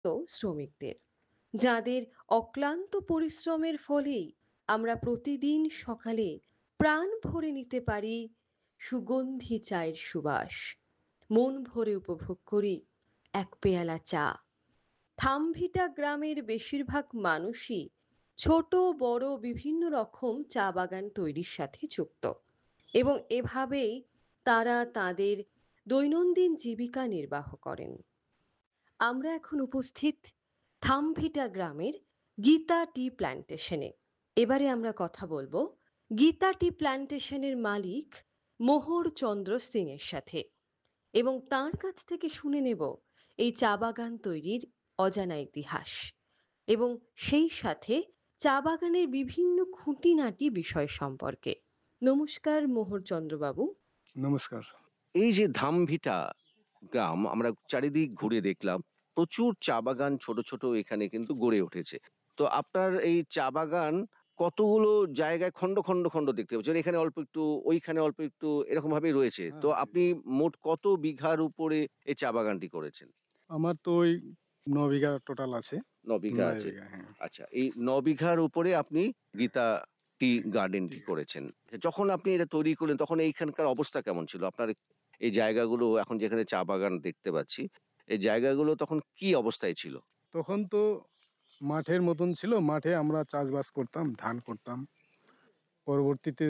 শ্রমিকদের, যাদের অক্লান্ত পরিশ্রমের ফলেই আমরা প্রতিদিন সকালে প্রাণ ভরে নিতে পারি সুগন্ধি চায়ের সুবাস, মন ভরে উপভোগ করি এক পেয়ালা চা। থামভিটা গ্রামের বেশিরভাগ মানুষই ছোট বড় বিভিন্ন রকম চা বাগান তৈরির সাথে যুক্ত, এবং এভাবেই তারা তাদের দৈনন্দিন জীবিকা নির্বাহ করেন। আমরা এখন উপস্থিত থামভিটা গ্রামের গীতা টি প্ল্যান্টেশনে। এবারে আমরা কথা বলবো গীতা টি প্ল্যান্টেশনের মালিক মোহর চন্দ্র সিং এর সাথে, এবং তার কাছ থেকে শুনে নেব এই চা বাগান তৈরির অজানা ইতিহাস এবং সেই সাথে চা বাগানের বিভিন্ন খুঁটিনাটি বিষয় সম্পর্কে। নমস্কার মোহর চন্দ্রবাবু। নমস্কার। এই যে ধামভিটা গ্রাম আমরা চারিদিক ঘুরে দেখলাম, প্রচুর চা বাগান ছোট ছোট এখানে কিন্তু গড়ে উঠেছে। তো আপনার এই চা বাগান কতগুলো জায়গায় খন্ড খন্ড খন্ড দেখতে পাচ্ছেন, এখানে অল্প একটু ওইখানে অল্প একটু এরকম ভাবে রয়েছে। তো আপনি মোট কত বিঘার উপরে এই চা বাগানটি করেছেন? আমার তো ওই 9 বিঘা টোটাল আছে। 9 বিঘা আছে। হ্যাঁ। আচ্ছা, এই 9 বিঘার উপরে আপনি গীতা টি গার্ডেনটি করেছেন। যখন আপনি এটা তৈরি করলেন তখন এইখানকার অবস্থা কেমন ছিল? আপনার এই জায়গাগুলো এখন যেখানে চা বাগান দেখতে পাচ্ছি, এই জায়গাগুলো তখন কি অবস্থায় ছিল? তখন তো মাঠের মতন ছিল, মাঠে আমরা চাষবাস করতাম, ধান করতাম। পরবর্তীতে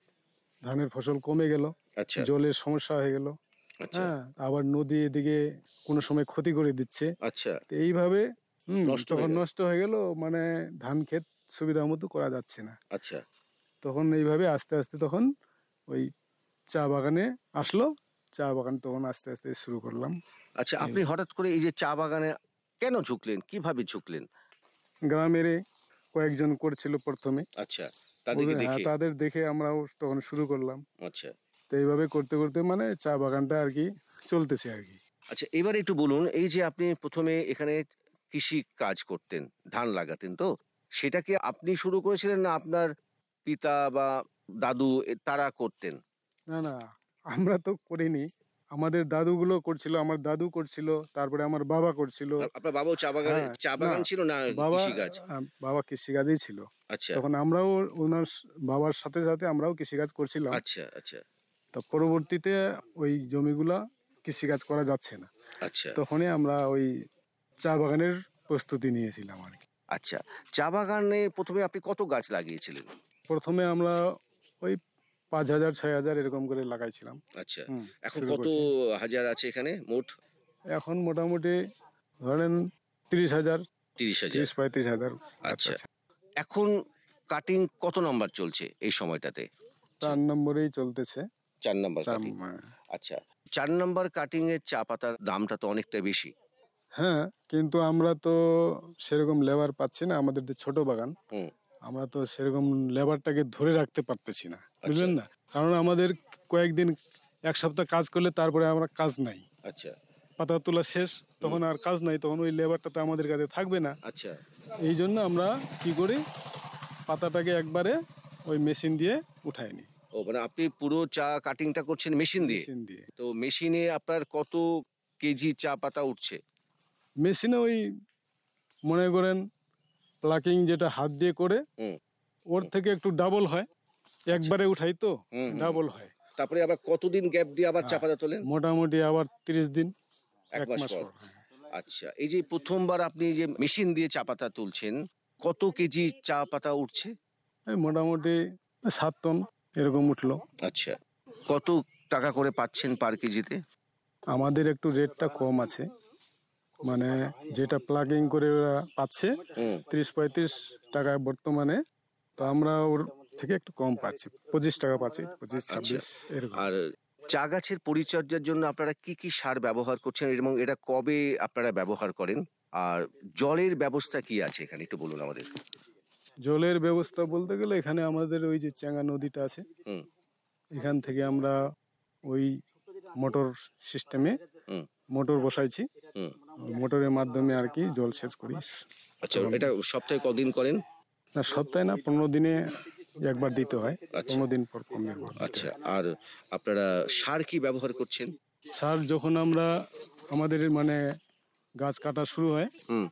ধানের ফসল কমে গেল, আচ্ছা জলের সমস্যা হয়ে গেল। আচ্ছা হ্যাঁ, আবার নদী এদিকে কোনো সময় ক্ষতি করে দিচ্ছে। আচ্ছা তো এইভাবে নষ্ট হয়ে তখন গেল। নষ্ট হয়ে গেল, মানে ধান ক্ষেত সুবিধা মতো করা যাচ্ছে না। আচ্ছা তখন এইভাবে আস্তে আস্তে তখন ওই চা বাগানে আসলো, চা বাগান তখন আস্তে আস্তে শুরু করলাম। আচ্ছা, আপনি হঠাৎ করে এই যে চা বাগানে কেন ঝুঁকলেন, কিভাবে ঝুঁকলেন? গ্রামের কয়েকজন করছিল প্রথমে, আচ্ছা, তাদেরকে দেখে? তাদের দেখে আমরাও তখন শুরু করলাম। আচ্ছা তো এইভাবে করতে করতে মানে চা বাগানটা আর কি চলতেছে আর কি। আচ্ছা, এবার একটু বলুন, এই যে আপনি প্রথমে এখানে কৃষি কাজ করতেন, ধান লাগাতেন, তো সেটা কি আপনি শুরু করেছিলেন না আপনার পিতা বা দাদু তারা করতেন? না না, আমরা তো করিনি, আমাদের দাদুগুলো করছিল, আমার দাদু করছিল, তারপরে আমার বাবা করছিল। আপনার বাবাও চা বাগানে হ্যাঁ, চা বাগান না, ছিল না বাবা কৃষিকাজ? বাবা কৃষিকাজেই ছিল। আচ্ছা তখন আমরাও ওনার বাবার সাথে সাথে আমরাও কৃষিকাজ করছিলাম। আচ্ছা আচ্ছা তো পরবর্তীতে ওই জমিগুলা কৃষিকাজ করা যাচ্ছে না, আচ্ছা তখনই আমরা ওই চা বাগানের প্রস্তুতি নিয়েছিলাম আর কি। আচ্ছা, চা বাগানে প্রথমে আপনি কত গাছ লাগিয়েছিলেন? প্রথমে আমরা ওই 5,000 6,000 এরকম করে লাগাইছিলাম। আচ্ছা, হুম, এখন শুরু কত করছি। হাজার আছে এখানে মোট? এখন মোটামুটি ধরেন 30,000, 30,000। 30-35,000 গাছ আচ্ছা, আছে। এখন কাটিং কত নাম্বার চলছে এই সময়টাতে? 4 নম্বরেই চলতেছে। 4 নাম্বার কাটিং। আচ্ছা, 4 নাম্বার কাটিং এর চা পাতার দামটা তো অনেকটা বেশি। হ্যাঁ, কিন্তু আমরা তো সেরকম লেবার পাচ্ছি না, আমাদের যে ছোট বাগান, হুম আমরা তো সেরকম লেবারটাকে ধরে রাখতে পারতেছি না, বুঝলেন আচ্ছা না? কারণ আমাদের কয়েকদিন, এক সপ্তাহ কাজ করলে তারপরে আমরা কাজ নাই, আচ্ছা পাতা তোলা শেষ, তখন আর কাজ নাই, তখন ওই লেবারটা তো আমাদের কাছে থাকবে না। আচ্ছা এই জন্য আমরা কি করি, পাতাটাকে একবারে ওই মেশিন দিয়ে উঠাই নিই। ও মানে আপনি পুরো চা কাটিংটা করছেন মেশিন দিয়ে? মেশিন দিয়ে, তো মেশিনে আপনার কত কেজি চা পাতা উঠছে? মেশিনে ওই মনে করেন প্লাকিং যেটা হাত দিয়ে করে, হুম ওর থেকে একটু ডাবল হয়, একবারে উঠাই তো হুম, হুম। ডাবল হয়। তারপরে আবার কতদিন গ্যাপ দিয়ে আবার চা পাতা তোলেন? মোটামুটি আবার 30 দিন, 1 1 মাস মাস পর। পর। আচ্ছা, এই যে প্রথমবার আপনি যে মেশিন দিয়ে চা পাতা তুলছেন, কত কেজি চা পাতা উঠছে? এই মোটামুটি 7 টন এরকম উঠলো। আচ্ছা, কত টাকা করে পাচ্ছেন পার কেজিতে? আমাদের একটু রেটটা কম আছে, মানে যেটা প্লাগিং করে ওরা পাচ্ছে হুম 30-35 টাকায় বর্তমানে, তো আমরা ওর থেকে একটু কম পাচ্ছি, 25 টাকা পাচ্ছি, 25-26 এরকম। আর চা গাছের পরিচর্যার জন্য আপনারা কি কি সার ব্যবহার করছেন এবং এটা কবে আপনারা ব্যবহার করেন? আর জলের ব্যবস্থা কি আছে এখানে একটু বলুন আমাদের। জলের ব্যবস্থা বলতে গেলে এখানে আমাদের ওই যে চেঙ্গা নদীটা আছে, হুম এখান থেকে আমরা ওই মোটর সিস্টেমে হুম মোটর বসাইছি, হুম মোটরের মাধ্যমে আর কি জল সেচ করি। আচ্ছা, এটা সপ্তাহে কদিন করেন? না, সপ্তাহে না, 15 দিনে একবার দিতে হয়, আচ্ছা 15 দিন পর 15 দিন পর দিতে আচ্ছা, হয়। আর আপনারা সার কি ব্যবহার করছেন? সার যখন আমরা আমাদের মানে গাছ কাটা শুরু হয়, হুম